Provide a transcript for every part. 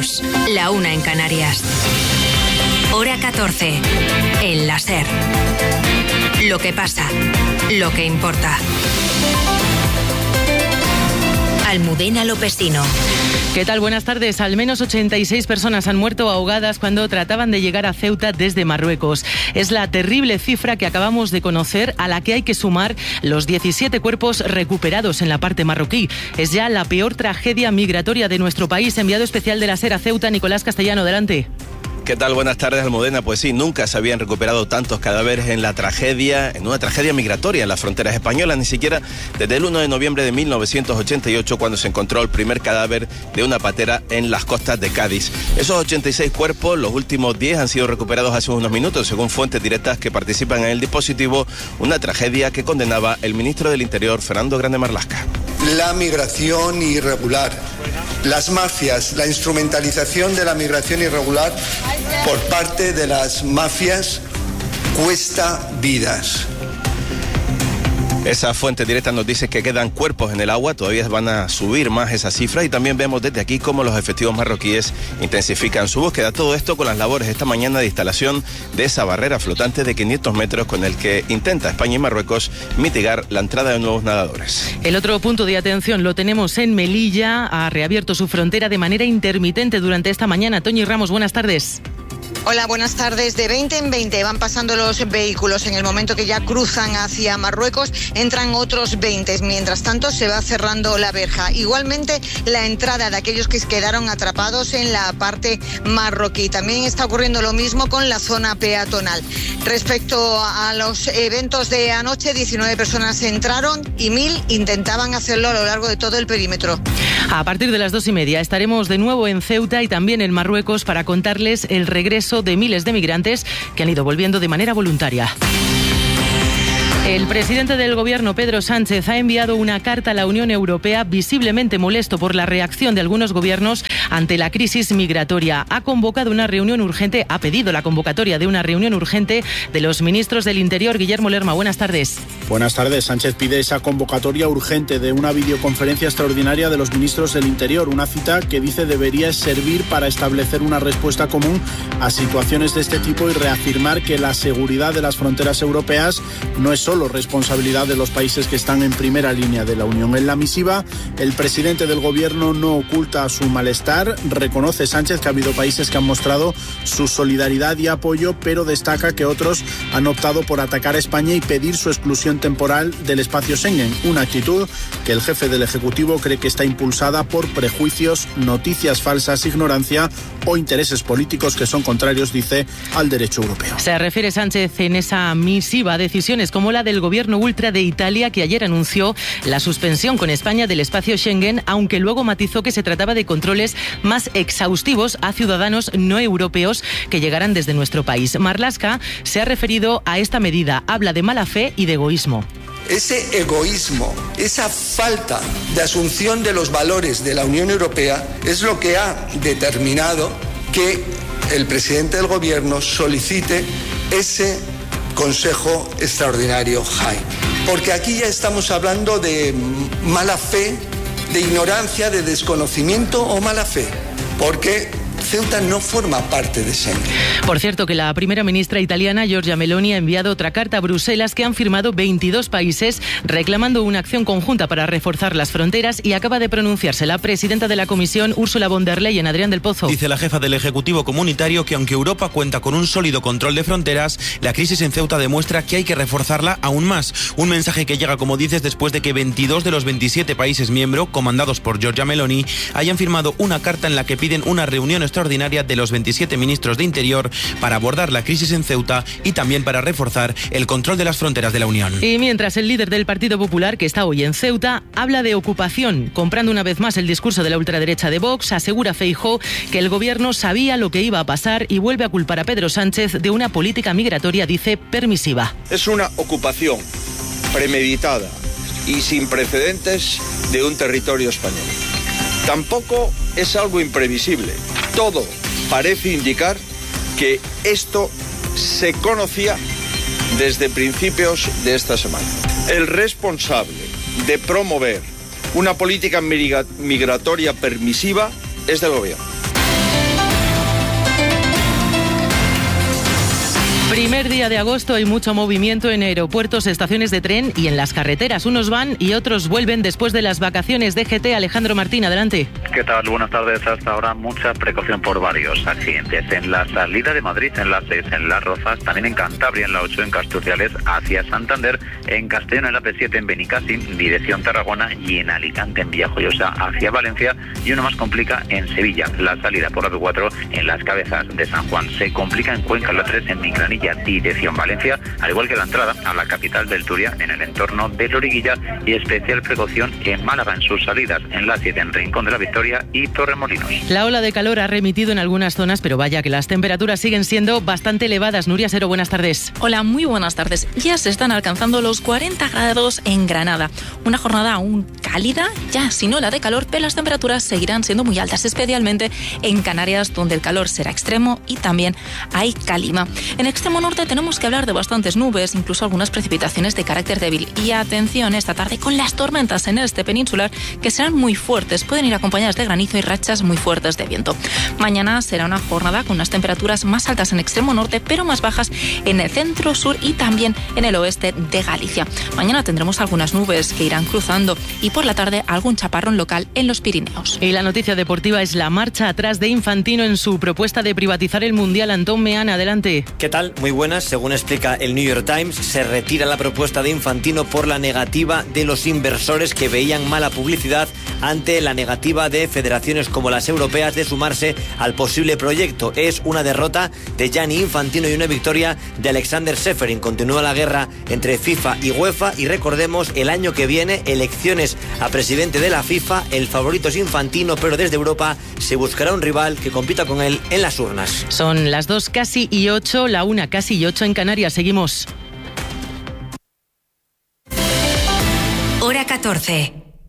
Marruecos, la 1 en Canarias. Hora 14, en la SER. Lo que pasa, lo que importa. Almudena Lopesino. ¿Qué tal? Buenas tardes. Al menos 86 personas han muerto ahogadas cuando trataban de llegar a Ceuta desde Marruecos. Es la terrible cifra que acabamos de conocer, a la que hay que sumar los 17 cuerpos recuperados en la parte marroquí. Es ya la peor tragedia migratoria de nuestro país. Enviado especial de la SER a Ceuta, Nicolás Castellano, adelante. ¿Qué tal? Buenas tardes, Almudena. Pues sí, nunca se habían recuperado tantos cadáveres en una tragedia migratoria en las fronteras españolas, ni siquiera desde el 1 de noviembre de 1988, cuando se encontró el primer cadáver de una patera en las costas de Cádiz. Esos 86 cuerpos, los últimos 10 han sido recuperados hace unos minutos, según fuentes directas que participan en el dispositivo, una tragedia que condenaba el ministro del Interior, Fernando Grande Marlaska. La migración irregular, las mafias, la instrumentalización de la migración irregular por parte de las mafias cuesta vidas. Esa fuente directa nos dice que quedan cuerpos en el agua, todavía van a subir más esa cifra, y también vemos desde aquí cómo los efectivos marroquíes intensifican su búsqueda. Todo esto con las labores esta mañana de instalación de esa barrera flotante de 500 metros con el que intenta España y Marruecos mitigar la entrada de nuevos nadadores. El otro punto de atención lo tenemos en Melilla. Ha reabierto su frontera de manera intermitente durante esta mañana. Toñi Ramos, buenas tardes. Hola, buenas tardes. De 20 en 20 van pasando los vehículos. En el momento que ya cruzan hacia Marruecos, entran otros 20. Mientras tanto, se va cerrando la verja. Igualmente, la entrada de aquellos que quedaron atrapados en la parte marroquí. También está ocurriendo lo mismo con la zona peatonal. Respecto a los eventos de anoche, 19 personas entraron y 1.000 intentaban hacerlo a lo largo de todo el perímetro. A partir de las 2:30 estaremos de nuevo en Ceuta y también en Marruecos para contarles el regreso de miles de migrantes que han ido volviendo de manera voluntaria. El presidente del Gobierno, Pedro Sánchez, ha enviado una carta a la Unión Europea visiblemente molesto por la reacción de algunos gobiernos ante la crisis migratoria. Ha pedido la convocatoria de una reunión urgente de los ministros del Interior. Guillermo Lerma, buenas tardes. Buenas tardes. Sánchez pide esa convocatoria urgente de una videoconferencia extraordinaria de los ministros del Interior, una cita que dice debería servir para establecer una respuesta común a situaciones de este tipo y reafirmar que la seguridad de las fronteras europeas no es solo responsabilidad de los países que están en primera línea de la Unión. En la misiva, el presidente del Gobierno no oculta su malestar. Reconoce Sánchez que ha habido países que han mostrado su solidaridad y apoyo, pero destaca que otros han optado por atacar a España y pedir su exclusión temporal del espacio Schengen, una actitud que el jefe del Ejecutivo cree que está impulsada por prejuicios, noticias falsas, ignorancia o intereses políticos que son contrarios, dice, al derecho europeo. Se refiere Sánchez en esa misiva a decisiones como la del gobierno ultra de Italia, que ayer anunció la suspensión con España del espacio Schengen, aunque luego matizó que se trataba de controles más exhaustivos a ciudadanos no europeos que llegaran desde nuestro país. Marlaska se ha referido a esta medida, habla de mala fe y de egoísmo. Ese egoísmo, esa falta de asunción de los valores de la Unión Europea es lo que ha determinado que el presidente del Gobierno solicite ese Consejo Extraordinario JAI. Porque aquí ya estamos hablando de mala fe, de ignorancia, de desconocimiento o mala fe. Porque Ceuta no forma parte de Schengen. Por cierto, que la primera ministra italiana, Giorgia Meloni, ha enviado otra carta a Bruselas que han firmado 22 países reclamando una acción conjunta para reforzar las fronteras, y acaba de pronunciarse la presidenta de la Comisión, Ursula von der Leyen. Adrián del Pozo. Dice la jefa del Ejecutivo Comunitario que aunque Europa cuenta con un sólido control de fronteras, la crisis en Ceuta demuestra que hay que reforzarla aún más. Un mensaje que llega, como dices, después de que 22 de los 27 países miembros, comandados por Giorgia Meloni, hayan firmado una carta en la que piden una reunión extraordinaria de los 27 ministros de Interior para abordar la crisis en Ceuta y también para reforzar el control de las fronteras de la Unión. Y mientras, el líder del Partido Popular, que está hoy en Ceuta, habla de ocupación, comprando una vez más el discurso de la ultraderecha de Vox. Asegura Feijóo que el gobierno sabía lo que iba a pasar y vuelve a culpar a Pedro Sánchez de una política migratoria, dice, permisiva. Es una ocupación premeditada y sin precedentes de un territorio español. Tampoco es algo imprevisible. Todo parece indicar que esto se conocía desde principios de esta semana. El responsable de promover una política migratoria permisiva es del gobierno. Primer día de agosto, hay mucho movimiento en aeropuertos, estaciones de tren y en las carreteras. Unos van y otros vuelven después de las vacaciones. DGT, Alejandro Martín, adelante. ¿Qué tal? Buenas tardes. Hasta ahora mucha precaución por varios accidentes. En la salida de Madrid, en la 6, en Las Rozas, también en Cantabria, en la 8, en Casturciales, hacia Santander, en Castellón, en la P7, en Benicàssim, dirección Tarragona, y en Alicante, en Villajoyosa, hacia Valencia, y uno más complica en Sevilla. La salida por la P4 en Las Cabezas de San Juan. Se complica en Cuenca, en la 3, en Mingranilla, dirección Valencia, al igual que la entrada a la capital del Turia en el entorno de Loriguilla, y especial precaución en Málaga en sus salidas en la 7, en Rincón de la Victoria y Torremolinos. La ola de calor ha remitido en algunas zonas, pero vaya que las temperaturas siguen siendo bastante elevadas. Nuria Sero, buenas tardes. Hola, muy buenas tardes. Ya se están alcanzando los 40 grados en Granada. Una jornada aún cálida, ya sin ola de calor, pero las temperaturas seguirán siendo muy altas, especialmente en Canarias, donde el calor será extremo y también hay calima. En extremo norte tenemos que hablar de bastantes nubes, incluso algunas precipitaciones de carácter débil. Y atención esta tarde con las tormentas en el este peninsular, que serán muy fuertes, pueden ir acompañadas de granizo y rachas muy fuertes de viento. Mañana será una jornada con unas temperaturas más altas en extremo norte, pero más bajas en el centro, sur y también en el oeste de Galicia. Mañana tendremos algunas nubes que irán cruzando y por la tarde algún chaparrón local en los Pirineos. Y la noticia deportiva es la marcha atrás de Infantino en su propuesta de privatizar el Mundial. Antón Meana, adelante. ¿Qué tal? Muy buenas. Según explica el New York Times, se retira la propuesta de Infantino por la negativa de los inversores, que veían mala publicidad ante la negativa de federaciones como las europeas de sumarse al posible proyecto. Es una derrota de Gianni Infantino y una victoria de Alexander Seferin. Continúa la guerra entre FIFA y UEFA y recordemos, el año que viene, elecciones a presidente de la FIFA. El favorito es Infantino, pero desde Europa se buscará un rival que compita con él en las urnas. Son las 2 casi y 8, la 1 casi y 8 en Canarias. Seguimos. Hora 14.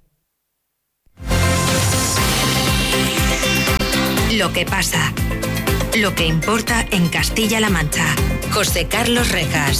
Lo que pasa. Lo que importa en Castilla-La Mancha. José Carlos Rejas.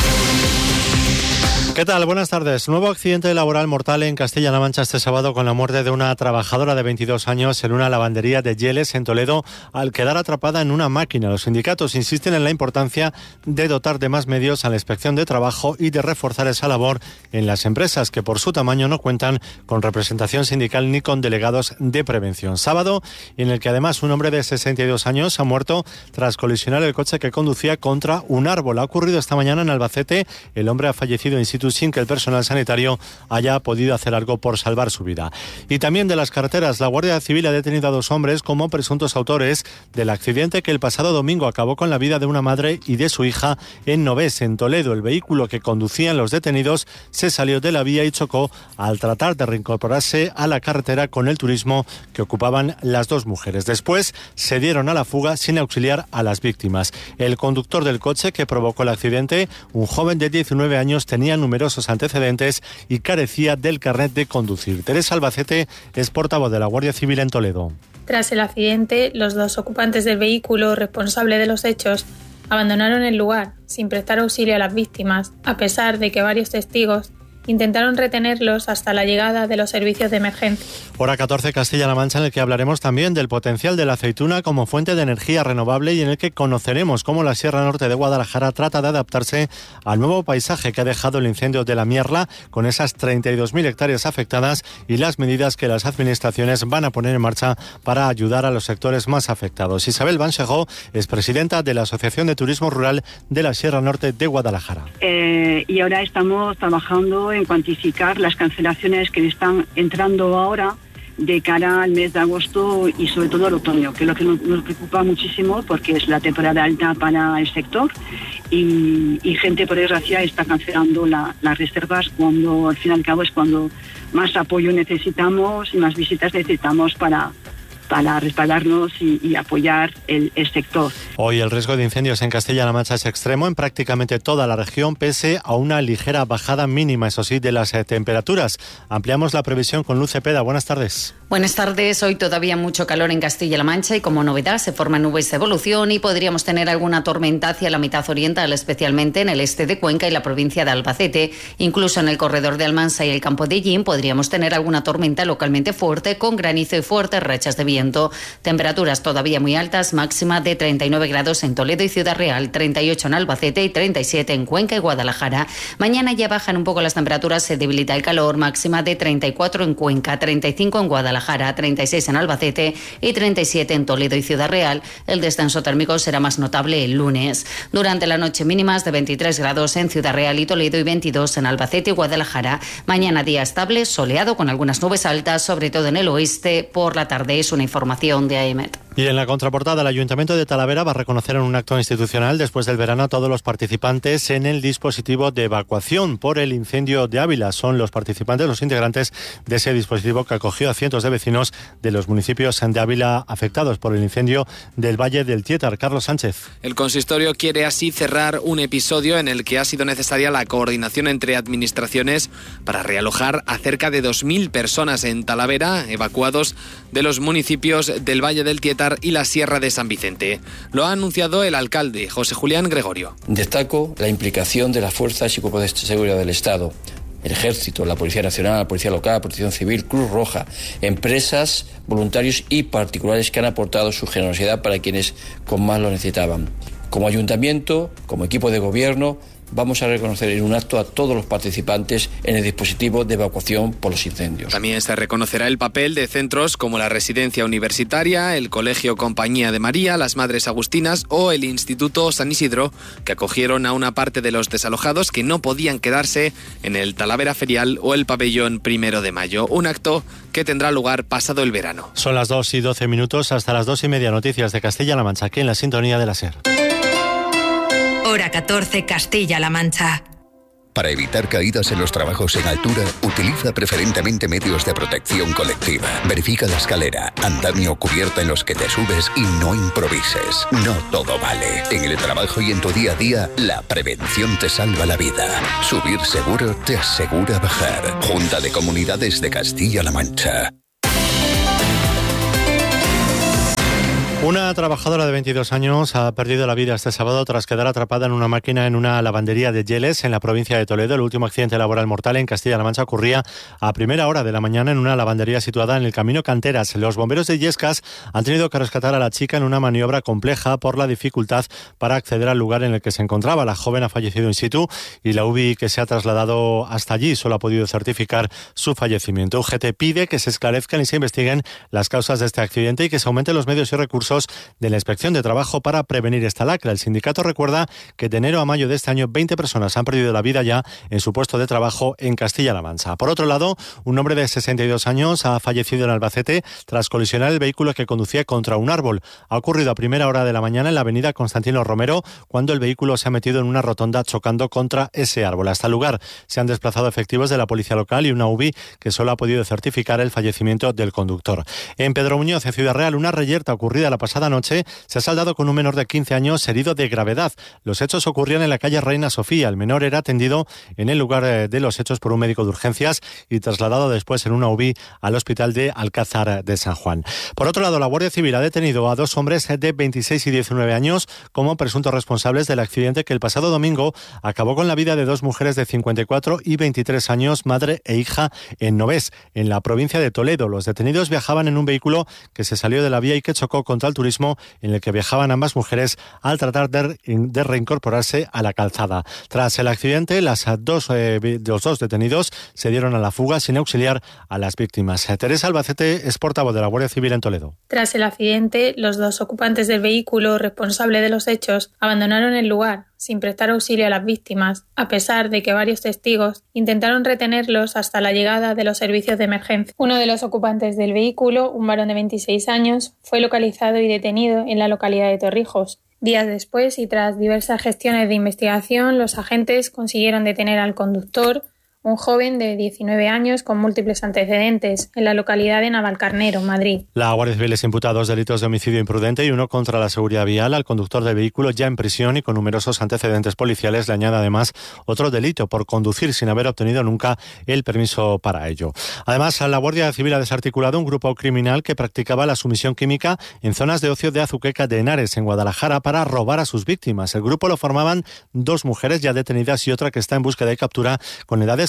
¿Qué tal? Buenas tardes. Nuevo accidente laboral mortal en Castilla-La Mancha este sábado, con la muerte de una trabajadora de 22 años en una lavandería de Yeles, en Toledo, al quedar atrapada en una máquina. Los sindicatos insisten en la importancia de dotar de más medios a la inspección de trabajo y de reforzar esa labor en las empresas, que por su tamaño no cuentan con representación sindical ni con delegados de prevención. Sábado en el que además un hombre de 62 años ha muerto tras colisionar el coche que conducía contra un árbol. Ha ocurrido esta mañana en Albacete. El hombre ha fallecido in situ sin que el personal sanitario haya podido hacer algo por salvar su vida. Y también de las carreteras, la Guardia Civil ha detenido a 2 hombres como presuntos autores del accidente que el pasado domingo acabó con la vida de una madre y de su hija en Novés, en Toledo. El vehículo que conducían los detenidos se salió de la vía y chocó al tratar de reincorporarse a la carretera con el turismo que ocupaban las 2 mujeres. Después se dieron a la fuga sin auxiliar a las víctimas. El conductor del coche que provocó el accidente, un joven de 19 años, tenía numerosos antecedentes y carecía del carnet de conducir. Teresa Albacete es portavoz de la Guardia Civil en Toledo. Tras el accidente, los 2 ocupantes del vehículo responsable de los hechos abandonaron el lugar sin prestar auxilio a las víctimas, a pesar de que varios testigos intentaron retenerlos hasta la llegada de los servicios de emergencia. Hora 14, Castilla-La Mancha, en el que hablaremos también del potencial de la aceituna como fuente de energía renovable y en el que conoceremos cómo la Sierra Norte de Guadalajara trata de adaptarse al nuevo paisaje que ha dejado el incendio de la Mierla, con esas 32.000 hectáreas afectadas y las medidas que las administraciones van a poner en marcha para ayudar a los sectores más afectados. Isabel Banchegó es presidenta de la Asociación de Turismo Rural de la Sierra Norte de Guadalajara. Y ahora estamos trabajando en cuantificar las cancelaciones que están entrando ahora de cara al mes de agosto y sobre todo al otoño, que es lo que nos preocupa muchísimo porque es la temporada alta para el sector y gente, por desgracia, está cancelando las reservas cuando al fin y al cabo es cuando más apoyo necesitamos y más visitas necesitamos para respaldarnos y apoyar el sector. Hoy el riesgo de incendios en Castilla-La Mancha es extremo en prácticamente toda la región, pese a una ligera bajada mínima, eso sí, de las temperaturas. Ampliamos la previsión con Luz Cepeda. Buenas tardes. Buenas tardes. Hoy todavía mucho calor en Castilla-La Mancha y como novedad se forman nubes de evolución y podríamos tener alguna tormenta hacia la mitad oriental, especialmente en el este de Cuenca y la provincia de Albacete. Incluso en el corredor de Almansa y el campo de Llín podríamos tener alguna tormenta localmente fuerte con granizo y fuertes rachas de viento. Temperaturas todavía muy altas, máxima de 39 grados. grados en Toledo y Ciudad Real, 38 en Albacete y 37 en Cuenca y Guadalajara. Mañana ya bajan un poco las temperaturas, se debilita el calor, máxima de 34 en Cuenca, 35 en Guadalajara, 36 en Albacete y 37 en Toledo y Ciudad Real. El descenso térmico será más notable el lunes. Durante la noche mínimas de 23 grados en Ciudad Real y Toledo y 22 en Albacete y Guadalajara. Mañana día estable, soleado con algunas nubes altas, sobre todo en el oeste. Por la tarde es una información de AEMET. Y en la contraportada, el Ayuntamiento de Talavera va a reconocer en un acto institucional después del verano a todos los participantes en el dispositivo de evacuación por el incendio de Ávila. Son los participantes, los integrantes de ese dispositivo que acogió a cientos de vecinos de los municipios de Ávila afectados por el incendio del Valle del Tietar. Carlos Sánchez. El consistorio quiere así cerrar un episodio en el que ha sido necesaria la coordinación entre administraciones para realojar a cerca de 2.000 personas en Talavera, evacuados de los municipios del Valle del Tietar y la Sierra de San Vicente. Lo ha anunciado el alcalde, José Julián Gregorio. Destaco la implicación de las fuerzas y cuerpos de seguridad del Estado, el Ejército, la Policía Nacional, la Policía Local, Protección Civil, Cruz Roja, empresas, voluntarios y particulares que han aportado su generosidad para quienes con más lo necesitaban. Como ayuntamiento, como equipo de gobierno, vamos a reconocer en un acto a todos los participantes en el dispositivo de evacuación por los incendios. También se reconocerá el papel de centros como la Residencia Universitaria, el Colegio Compañía de María, las Madres Agustinas o el Instituto San Isidro, que acogieron a una parte de los desalojados que no podían quedarse en el Talavera Ferial o el Pabellón 1 de Mayo. Un acto que tendrá lugar pasado el verano. Son las 2:12, hasta las 2:30, noticias de Castilla-La Mancha, aquí en la sintonía de la SER. Hora 14, Castilla-La Mancha. Para evitar caídas en los trabajos en altura, utiliza preferentemente medios de protección colectiva. Verifica la escalera, andamio o cubierta en los que te subes y no improvises. No todo vale. En el trabajo y en tu día a día, la prevención te salva la vida. Subir seguro te asegura bajar. Junta de Comunidades de Castilla-La Mancha. Una trabajadora de 22 años ha perdido la vida este sábado tras quedar atrapada en una máquina en una lavandería de Yeles, en la provincia de Toledo. El último accidente laboral mortal en Castilla-La Mancha ocurría a primera hora de la mañana en una lavandería situada en el camino Canteras. Los bomberos de Illescas han tenido que rescatar a la chica en una maniobra compleja por la dificultad para acceder al lugar en el que se encontraba. La joven ha fallecido in situ y la UBI que se ha trasladado hasta allí solo ha podido certificar su fallecimiento. UGT pide que se esclarezcan y se investiguen las causas de este accidente y que se aumenten los medios y recursos de la Inspección de Trabajo para prevenir esta lacra. El sindicato recuerda que de enero a mayo de este año 20 personas han perdido la vida ya en su puesto de trabajo en Castilla-La Mancha. Por otro lado, un hombre de 62 años ha fallecido en Albacete tras colisionar el vehículo que conducía contra un árbol. Ha ocurrido a primera hora de la mañana en la avenida Constantino Romero, cuando el vehículo se ha metido en una rotonda chocando contra ese árbol. Hasta el lugar se han desplazado efectivos de la Policía Local y una UBI que solo ha podido certificar el fallecimiento del conductor. En Pedro Muñoz, en Ciudad Real, una reyerta ocurrida la pasada noche se ha saldado con un menor de 15 años herido de gravedad. Los hechos ocurrían en la calle Reina Sofía. El menor era atendido en el lugar de los hechos por un médico de urgencias y trasladado después en una UBI al hospital de Alcázar de San Juan. Por otro lado, la Guardia Civil ha detenido a dos hombres de 26 y 19 años como presuntos responsables del accidente que el pasado domingo acabó con la vida de dos mujeres de 54 y 23 años, madre e hija, en Novés, en la provincia de Toledo. Los detenidos viajaban en un vehículo que se salió de la vía y que chocó contra el turismo en el que viajaban ambas mujeres al tratar de reincorporarse a la calzada. Tras el accidente, los dos detenidos se dieron a la fuga sin auxiliar a las víctimas. Teresa Albacete es portavoz de la Guardia Civil en Toledo. Tras el accidente, los dos ocupantes del vehículo responsable de los hechos abandonaron el lugar sin prestar auxilio a las víctimas, a pesar de que varios testigos intentaron retenerlos hasta la llegada de los servicios de emergencia. Uno de los ocupantes del vehículo, un varón de 26 años, fue localizado y detenido en la localidad de Torrijos. Días después y tras diversas gestiones de investigación, los agentes consiguieron detener al conductor, un joven de 19 años con múltiples antecedentes, en la localidad de Navalcarnero, Madrid. La Guardia Civil les imputa dos delitos de homicidio imprudente y uno contra la seguridad vial. Al conductor del vehículo, ya en prisión y con numerosos antecedentes policiales, le añade además otro delito por conducir sin haber obtenido nunca el permiso para ello. Además, la Guardia Civil ha desarticulado un grupo criminal que practicaba la sumisión química en zonas de ocio de Azuqueca de Henares, en Guadalajara, para robar a sus víctimas. El grupo lo formaban dos mujeres ya detenidas y otra que está en búsqueda y captura con edades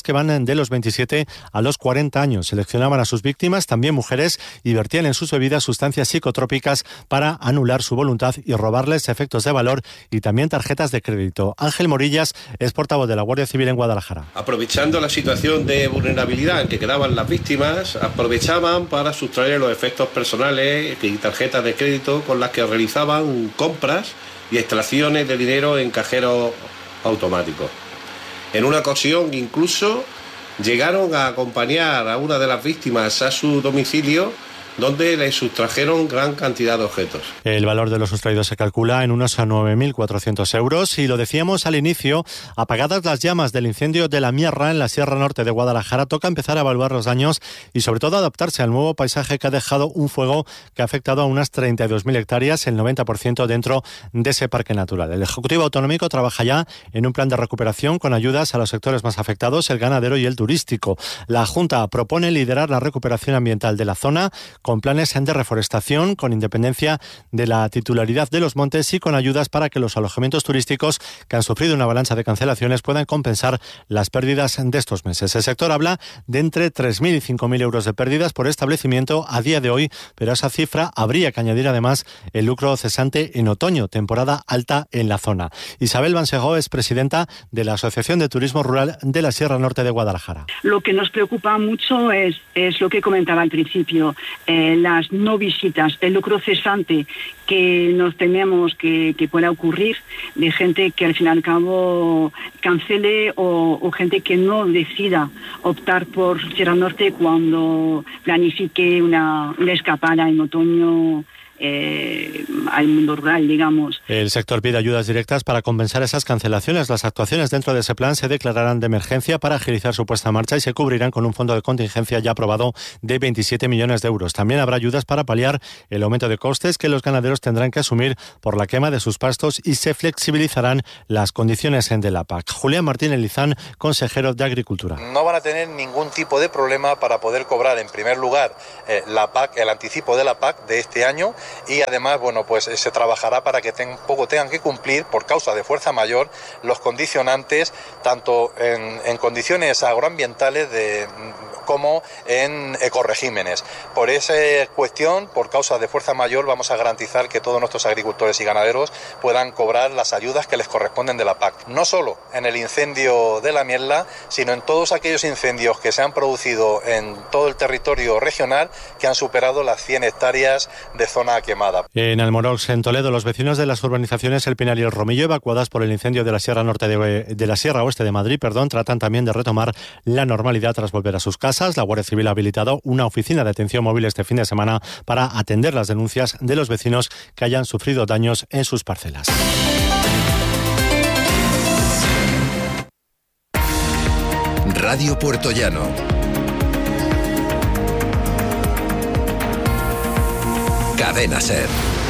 menores que van de los 27 a los 40 años. Seleccionaban a sus víctimas, también mujeres, y vertían en sus bebidas sustancias psicotrópicas para anular su voluntad y robarles efectos de valor y también tarjetas de crédito. Ángel Morillas es portavoz de la Guardia Civil en Guadalajara. Aprovechando la situación de vulnerabilidad en que quedaban las víctimas, aprovechaban para sustraer los efectos personales y tarjetas de crédito con las que realizaban compras y extracciones de dinero en cajeros automáticos. En una ocasión incluso llegaron a acompañar a una de las víctimas a su domicilio, donde le sustrajeron gran cantidad de objetos. El valor de los sustraídos se calcula en unos 9.400 euros. Y lo decíamos al inicio, apagadas las llamas del incendio de la Mierra en la Sierra Norte de Guadalajara, toca empezar a evaluar los daños y sobre todo adaptarse al nuevo paisaje que ha dejado un fuego que ha afectado a unas 32.000 hectáreas, el 90% dentro de ese parque natural. El Ejecutivo Autonómico trabaja ya en un plan de recuperación con ayudas a los sectores más afectados, el ganadero y el turístico. La Junta propone liderar la recuperación ambiental de la zona con planes de reforestación, con independencia de la titularidad de los montes y con ayudas para que los alojamientos turísticos que han sufrido una avalancha de cancelaciones puedan compensar las pérdidas de estos meses. El sector habla de entre 3.000 y 5.000 euros de pérdidas por establecimiento a día de hoy, pero a esa cifra habría que añadir además el lucro cesante en otoño, temporada alta en la zona. Isabel Bansegó es presidenta de la Asociación de Turismo Rural de la Sierra Norte de Guadalajara. Lo que nos preocupa mucho es lo que comentaba al principio, las no visitas, el lucro cesante que nos tememos que pueda ocurrir de gente que al fin y al cabo cancele o gente que no decida optar por Sierra Norte cuando planifique una escapada en otoño al mundo rural, digamos. El sector pide ayudas directas para compensar esas cancelaciones. Las actuaciones dentro de ese plan se declararán de emergencia para agilizar su puesta en marcha y se cubrirán con un fondo de contingencia ya aprobado de 27 millones de euros. También habrá ayudas para paliar el aumento de costes que los ganaderos tendrán que asumir por la quema de sus pastos y se flexibilizarán las condiciones de la PAC. Julián Martínez Lizán, consejero de Agricultura. No van a tener ningún tipo de problema para poder cobrar en primer lugar la PAC, el anticipo de la PAC de este año. Y además, pues se trabajará para que tampoco tengan que cumplir, por causa de fuerza mayor, los condicionantes, tanto en condiciones agroambientales como en ecoregímenes. Por esa cuestión, por causa de fuerza mayor, vamos a garantizar que todos nuestros agricultores y ganaderos puedan cobrar las ayudas que les corresponden de la PAC. No solo en el incendio de la Mierla, sino en todos aquellos incendios que se han producido en todo el territorio regional que han superado las 100 hectáreas de zona quemada. En Almorox, en Toledo, los vecinos de las urbanizaciones El Pinar y El Romillo, evacuadas por el incendio de la Sierra Norte de la Sierra Oeste de Madrid, tratan también de retomar la normalidad tras volver a sus casas. La Guardia Civil ha habilitado una oficina de atención móvil este fin de semana para atender las denuncias de los vecinos que hayan sufrido daños en sus parcelas. Radio Puertollano. Cadena SER.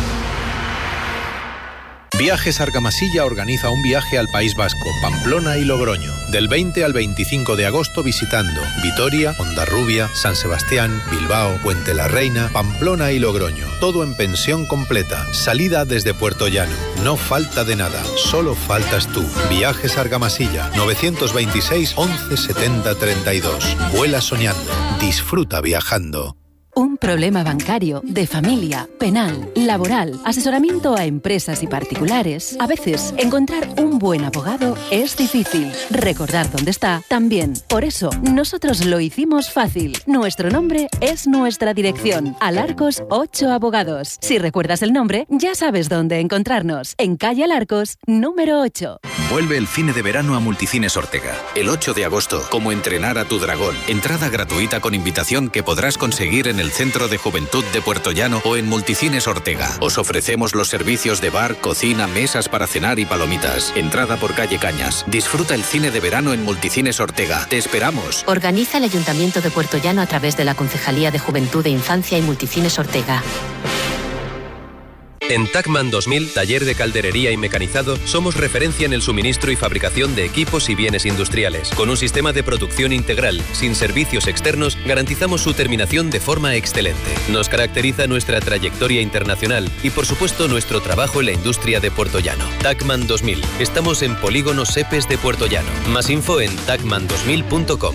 Viajes Argamasilla organiza un viaje al País Vasco, Pamplona y Logroño, del 20 al 25 de agosto visitando Vitoria, Hondarrubia, San Sebastián, Bilbao, Puente la Reina, Pamplona y Logroño. Todo en pensión completa. Salida desde Puertollano. No falta de nada, solo faltas tú. Viajes Argamasilla, 926 11 70 32. Vuela soñando, disfruta viajando. Un problema bancario, de familia, penal, laboral, asesoramiento a empresas y particulares. A veces, encontrar un buen abogado es difícil. Recordar dónde está, también. Por eso, nosotros lo hicimos fácil. Nuestro nombre es nuestra dirección. Alarcos 8 Abogados. Si recuerdas el nombre, ya sabes dónde encontrarnos. En calle Alarcos, número 8. Vuelve el cine de verano a Multicines Ortega. El 8 de agosto, Cómo entrenar a tu dragón. Entrada gratuita con invitación que podrás conseguir en el Centro de Juventud de Puertollano o en Multicines Ortega. Os ofrecemos los servicios de bar, cocina, mesas para cenar y palomitas. Entrada por calle Cañas. Disfruta el cine de verano en Multicines Ortega. ¡Te esperamos! Organiza el Ayuntamiento de Puertollano a través de la Concejalía de Juventud e Infancia y Multicines Ortega. En TACMAN 2000, taller de calderería y mecanizado, somos referencia en el suministro y fabricación de equipos y bienes industriales. Con un sistema de producción integral, sin servicios externos, garantizamos su terminación de forma excelente. Nos caracteriza nuestra trayectoria internacional y, por supuesto, nuestro trabajo en la industria de Puertollano. TACMAN 2000. Estamos en Polígono Sepes de Puertollano. Más info en tacman2000.com.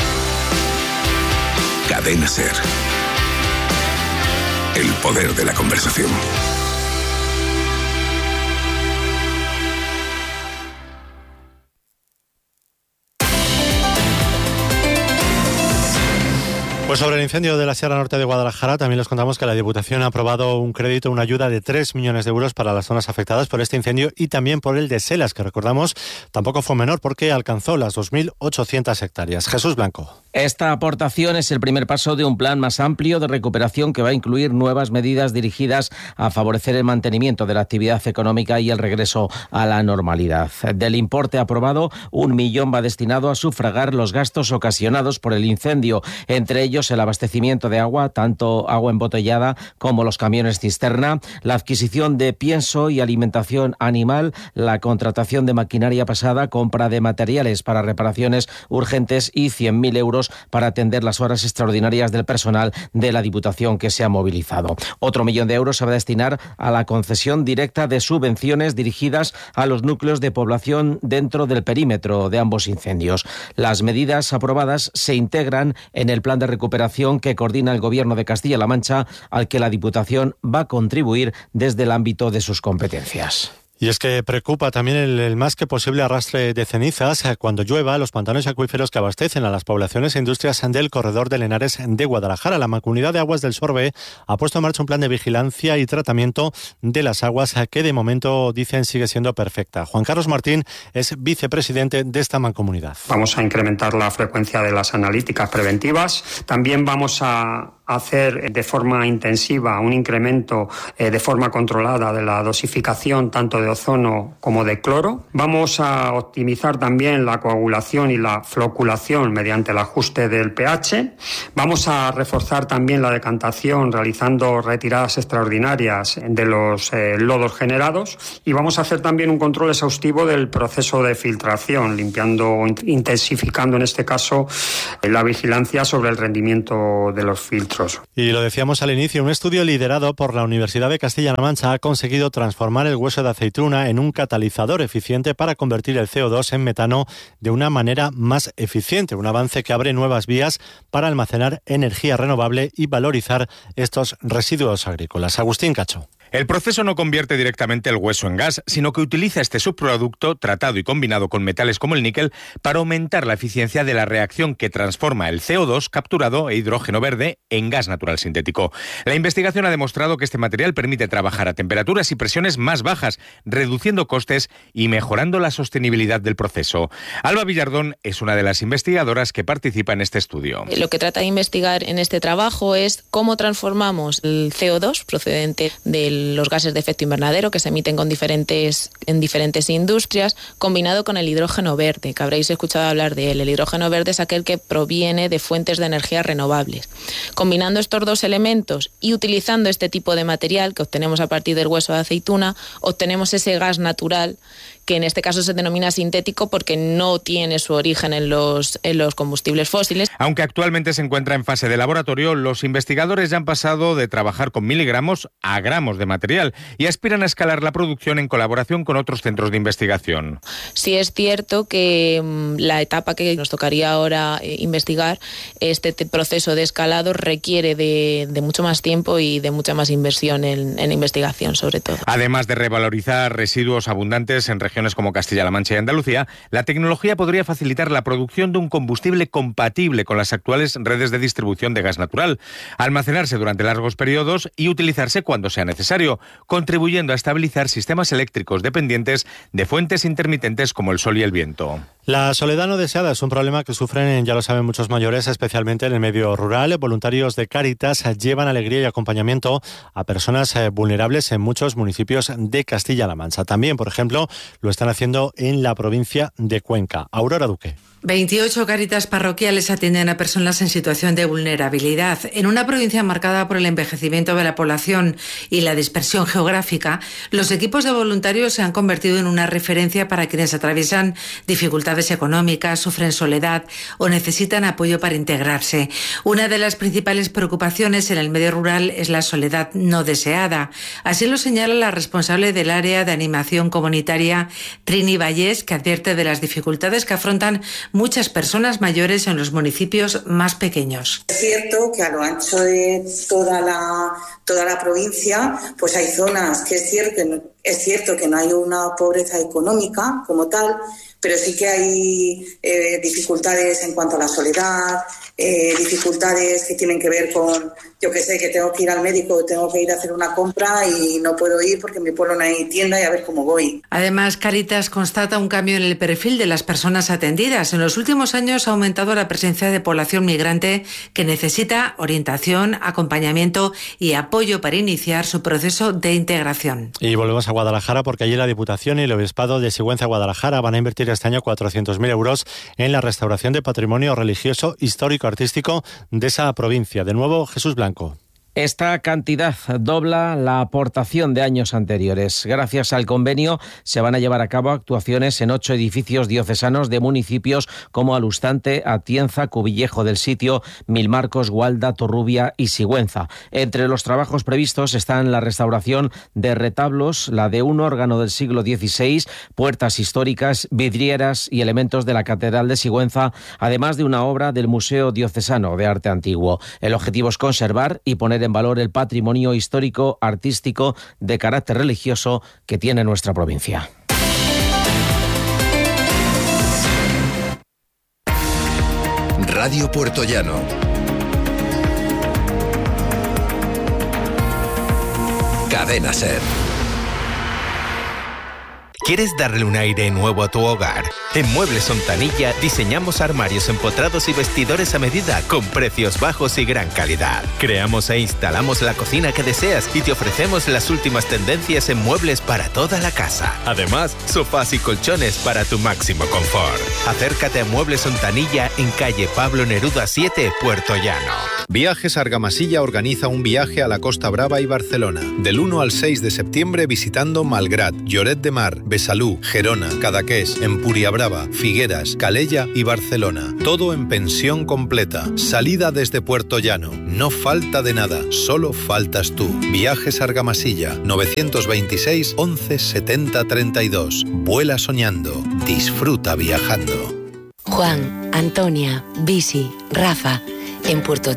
Cadena SER. El poder de la conversación. Pues sobre el incendio de la Sierra Norte de Guadalajara también les contamos que la Diputación ha aprobado un crédito, una ayuda de 3 millones de euros para las zonas afectadas por este incendio y también por el de Selas, que recordamos tampoco fue menor porque alcanzó las 2.800 hectáreas. Jesús Blanco. Esta aportación es el primer paso de un plan más amplio de recuperación que va a incluir nuevas medidas dirigidas a favorecer el mantenimiento de la actividad económica y el regreso a la normalidad. Del importe aprobado, 1 millón va destinado a sufragar los gastos ocasionados por el incendio, entre ellos el abastecimiento de agua, tanto agua embotellada como los camiones cisterna, la adquisición de pienso y alimentación animal, la contratación de maquinaria pesada, compra de materiales para reparaciones urgentes y 100.000 euros para atender las horas extraordinarias del personal de la Diputación que se ha movilizado. Otro 1 millón de euros se va a destinar a la concesión directa de subvenciones dirigidas a los núcleos de población dentro del perímetro de ambos incendios. Las medidas aprobadas se integran en el plan de recuperación que coordina el Gobierno de Castilla-La Mancha, al que la Diputación va a contribuir desde el ámbito de sus competencias. Y es que preocupa también el más que posible arrastre de cenizas cuando llueva los pantanos y acuíferos que abastecen a las poblaciones e industrias del corredor del Henares de Guadalajara. La Mancomunidad de Aguas del Sorbe ha puesto en marcha un plan de vigilancia y tratamiento de las aguas que de momento dicen sigue siendo perfecta. Juan Carlos Martín es vicepresidente de esta mancomunidad. Vamos a incrementar la frecuencia de las analíticas preventivas. También vamos a hacer de forma intensiva un incremento de forma controlada de la dosificación tanto de ozono como de cloro. Vamos a optimizar también la coagulación y la floculación mediante el ajuste del pH. Vamos a reforzar también la decantación realizando retiradas extraordinarias de los lodos generados y vamos a hacer también un control exhaustivo del proceso de filtración, limpiando, intensificando en este caso la vigilancia sobre el rendimiento de los filtros. Y lo decíamos al inicio, un estudio liderado por la Universidad de Castilla-La Mancha ha conseguido transformar el hueso de aceituna en un catalizador eficiente para convertir el CO2 en metano de una manera más eficiente, un avance que abre nuevas vías para almacenar energía renovable y valorizar estos residuos agrícolas. Agustín Cacho. El proceso no convierte directamente el hueso en gas, sino que utiliza este subproducto, tratado y combinado con metales como el níquel, para aumentar la eficiencia de la reacción que transforma el CO2 capturado e hidrógeno verde en gas natural sintético. La investigación ha demostrado que este material permite trabajar a temperaturas y presiones más bajas, reduciendo costes y mejorando la sostenibilidad del proceso. Alba Villardón es una de las investigadoras que participa en este estudio. Lo que trata de investigar en este trabajo es cómo transformamos el CO2 procedente del los gases de efecto invernadero que se emiten en diferentes industrias, combinado con el hidrógeno verde, que habréis escuchado hablar de él. El hidrógeno verde es aquel que proviene de fuentes de energía renovables. Combinando estos dos elementos y utilizando este tipo de material que obtenemos a partir del hueso de aceituna, obtenemos ese gas natural que en este caso se denomina sintético porque no tiene su origen en los combustibles fósiles. Aunque actualmente se encuentra en fase de laboratorio, los investigadores ya han pasado de trabajar con miligramos a gramos de material y aspiran a escalar la producción en colaboración con otros centros de investigación. Sí es cierto que la etapa que nos tocaría ahora investigar, este proceso de escalado requiere de mucho más tiempo y de mucha más inversión en investigación sobre todo. Además de revalorizar residuos abundantes en regiones como Castilla-La Mancha y Andalucía, la tecnología podría facilitar la producción de un combustible compatible con las actuales redes de distribución de gas natural, almacenarse durante largos periodos y utilizarse cuando sea necesario, contribuyendo a estabilizar sistemas eléctricos dependientes de fuentes intermitentes como el sol y el viento. La soledad no deseada es un problema que sufren, ya lo saben, muchos mayores, especialmente en el medio rural. Voluntarios de Cáritas llevan alegría y acompañamiento a personas vulnerables en muchos municipios de Castilla-La Mancha. También, por ejemplo, lo están haciendo en la provincia de Cuenca. Aurora Duque. 28 Cáritas parroquiales atienden a personas en situación de vulnerabilidad. En una provincia marcada por el envejecimiento de la población y la dispersión geográfica, los equipos de voluntarios se han convertido en una referencia para quienes atraviesan dificultades económicas, sufren soledad o necesitan apoyo para integrarse. Una de las principales preocupaciones en el medio rural es la soledad no deseada. Así lo señala la responsable del área de animación comunitaria, Trini Vallés, que advierte de las dificultades que afrontan muchas personas mayores en los municipios más pequeños. Es cierto que a lo ancho de toda la provincia, pues hay zonas que es cierto que no hay una pobreza económica como tal, pero sí que hay dificultades en cuanto a la soledad, dificultades que tienen que ver con, yo que sé, que tengo que ir al médico, tengo que ir a hacer una compra y no puedo ir porque en mi pueblo no hay tienda y a ver cómo voy. Además, Cáritas constata un cambio en el perfil de las personas atendidas. En los últimos años ha aumentado la presencia de población migrante que necesita orientación, acompañamiento y apoyo para iniciar su proceso de integración. Y volvemos a Guadalajara porque allí la Diputación y el Obispado de Sigüenza-Guadalajara van a invertir este año 400.000 euros en la restauración de patrimonio religioso, histórico, artístico de esa provincia. De nuevo, Jesús Blanco. Esta cantidad dobla la aportación de años anteriores. Gracias al convenio se van a llevar a cabo actuaciones en 8 edificios diocesanos de municipios como Alustante, Atienza, Cuvillejo del Sitio, Milmarcos, Gualda, Torrubia y Sigüenza. Entre los trabajos previstos están la restauración de retablos, la de un órgano del siglo XVI, puertas históricas, vidrieras y elementos de la Catedral de Sigüenza, además de una obra del Museo Diocesano de Arte Antiguo. El objetivo es conservar y poner en valor el patrimonio histórico, artístico, de carácter religioso que tiene nuestra provincia. Radio Puertollano. Cadena SER. ¿Quieres darle un aire nuevo a tu hogar? En Muebles Ontanilla diseñamos armarios empotrados y vestidores a medida con precios bajos y gran calidad. Creamos e instalamos la cocina que deseas y te ofrecemos las últimas tendencias en muebles para toda la casa. Además, sofás y colchones para tu máximo confort. Acércate a Muebles Ontanilla en calle Pablo Neruda 7, Puerto Llano. Viajes Argamasilla organiza un viaje a la Costa Brava y Barcelona. Del 1 al 6 de septiembre visitando Malgrat, Lloret de Mar, Besalú, Gerona, Cadaqués, Empuriabrava, Figueras, Calella y Barcelona. Todo en pensión completa. Salida desde Puerto Llano. No falta de nada, solo faltas tú. Viajes Argamasilla, 926 11 70 32. Vuela soñando. Disfruta viajando. Juan, Antonia, Bisi, Rafa. En Puerto